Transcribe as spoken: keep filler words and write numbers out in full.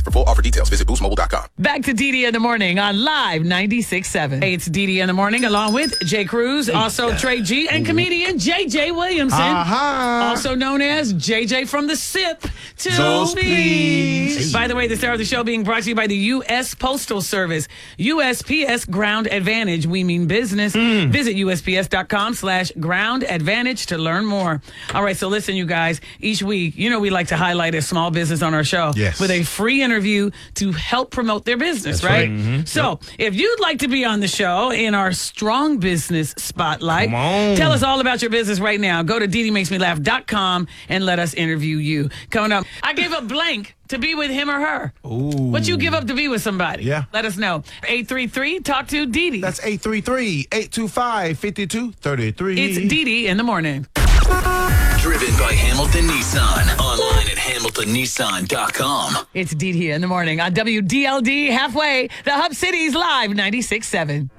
For full offer details, visit boost mobile dot com. Back to D D in the morning on Live ninety-six point seven. Hey, it's D D in the morning along with Jay Cruz, also Trey G, and comedian J J Williamson, Uh-huh. also known as J J from the Sip to Those me. please. By the way, this hour of the show being brought to you by the U S Postal Service. U S P S Ground Advantage. We mean business. Mm. Visit U S P S dot com slash ground advantage to learn more. All right, so listen, you guys, each week, you know we like to highlight a small business on our show Yes. with a free interview to help promote their business, That's right? right. Mm-hmm. So if you'd like to be on the show in our Strong Business Spotlight, Come on. tell us all about your business right now. Go to D D makes me laugh dot com and let us interview you. Coming up, I gave a blank to be with him or her. Ooh. What you give up to be with somebody? Yeah. Let us know. eight three three, talk to Dee Dee. That's eight three three, eight two five, five two three three. It's Dee Dee in the morning. Driven by Hamilton Nissan. Online at hamilton nissan dot com. It's Dee Dee in the morning on W D L D halfway, the Hub City's Live ninety-six point seven.